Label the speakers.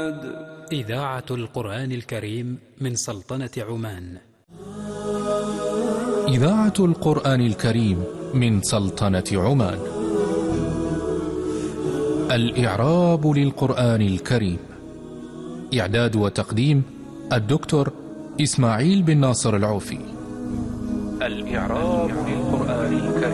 Speaker 1: إذاعة القرآن الكريم من سلطنة عمان.
Speaker 2: إذاعة القرآن الكريم من سلطنة عمان. الإعراب للقرآن الكريم. إعداد وتقديم الدكتور إسماعيل بن ناصر العوفي. الإعراب للقرآن الكريم.